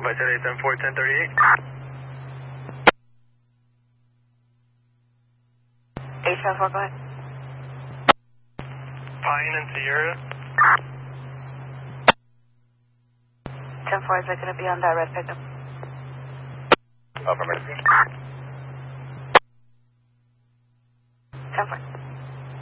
Vitality 10-4, 1038. 874, go ahead. Pine and Sierra. 10-4, is it going to be on direct pickup? Affirmative. 10-4.